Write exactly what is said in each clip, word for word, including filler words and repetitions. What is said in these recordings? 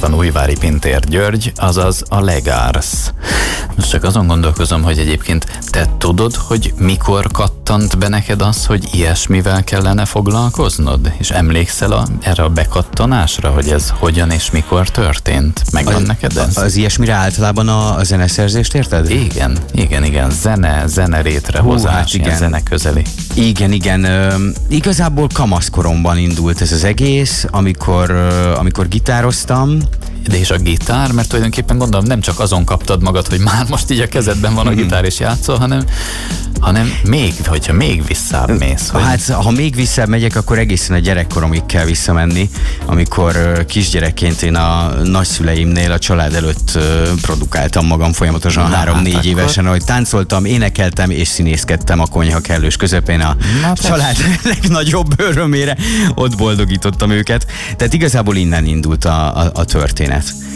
van Újvári Pintér György, azaz a Legars. Most csak azon gondolkozom, hogy egyébként te tudod, hogy mikor kattant be neked az, hogy ilyesmivel kellene foglalkoznod? És emlékszel a, erre a bekattanásra, hogy ez hogyan és mikor történt? Megvan az, neked ez? Az ilyesmire általában a, a zeneszerzést, érted? Igen, igen, igen. Zene, zene létrehozás, Hú, hát igen. zene közeli. Igen, igen. Ö, igazából kamaszkoromban indult ez az egész, amikor, ö, amikor gitároztam. De és a gitár, mert tulajdonképpen gondolom nem csak azon kaptad magad, hogy már most így a kezedben van a gitár és játszol, hanem, hanem még, hogyha még visszább mész. Hogy... Hát, ha még visszább megyek, akkor egészen a gyerekkoromig kell visszamenni, amikor kisgyerekként én a nagyszüleimnél a család előtt produkáltam magam folyamatosan három-négy hát évesen, ahogy táncoltam, énekeltem és színészkedtem a konyha kellős közepén a Na, család legnagyobb örömére, ott boldogítottam őket. Tehát igazából innen indult a, a, a történet.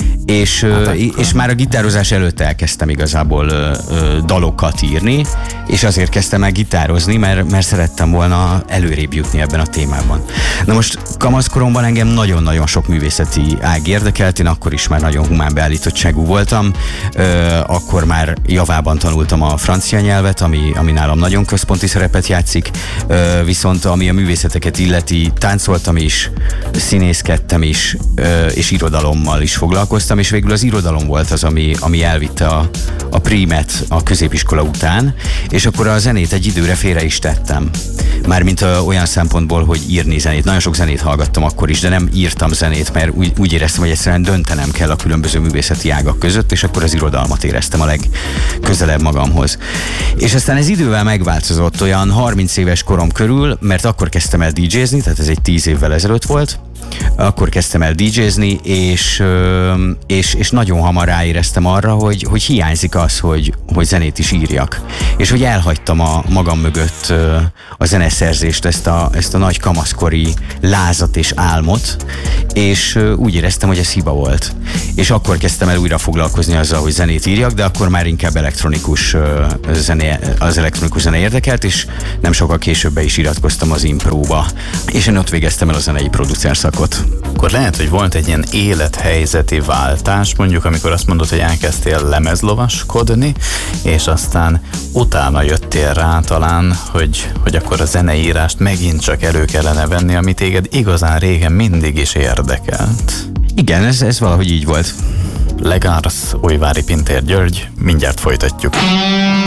És, hát és már a gitározás előtt elkezdtem igazából ö, ö, dalokat írni, és azért kezdtem el gitározni, mert, mert szerettem volna előrébb jutni ebben a témában. Na most kamaszkoromban engem nagyon-nagyon sok művészeti ág érdekelt, én akkor is már nagyon humán beállítottságú voltam, ö, akkor már javában tanultam a francia nyelvet, ami, ami nálam nagyon központi szerepet játszik, ö, viszont ami a művészeteket illeti, táncoltam is, színészkedtem is, ö, és irodalommal is foglalkoztam, és végül az irodalom volt az, ami, ami elvitte a, a prímet a középiskola után, és akkor a zenét egy időre félre is tettem. Mármint ö, olyan szempontból, hogy írni zenét. Nagyon sok zenét hallgattam akkor is, de nem írtam zenét, mert úgy, úgy éreztem, hogy egyszerűen döntenem kell a különböző művészeti ágak között, és akkor az irodalmat éreztem a legközelebb magamhoz. És aztán ez idővel megváltozott olyan harminc éves korom körül, mert akkor kezdtem el dé jézni, tehát ez egy tíz évvel ezelőtt volt, akkor kezdtem el dé jézni, és, és, és nagyon hamar ráéreztem arra, hogy, hogy hiányzik az, hogy, hogy zenét is írjak. És hogy elhagytam a magam mögött a zeneszerzést, ezt a, ezt a nagy kamaszkori lázat és álmot, és úgy éreztem, hogy ez hiba volt. És akkor kezdtem el újra foglalkozni azzal, hogy zenét írjak, de akkor már inkább elektronikus zene, az elektronikus zene érdekelt, és nem sokkal később be is iratkoztam az impróba. És én ott végeztem el a zenei producer szakot. Akkor lehet, hogy volt egy ilyen élethelyzeti váltás, mondjuk amikor azt mondod, hogy elkezdtél lemezlovaskodni, és aztán utána jöttél rá talán, hogy, hogy akkor a zeneírást megint csak elő kellene venni, ami téged igazán régen mindig is érdekelt. Igen, ez, ez valahogy így volt. Legars, Újvári Pintér György, mindjárt folytatjuk.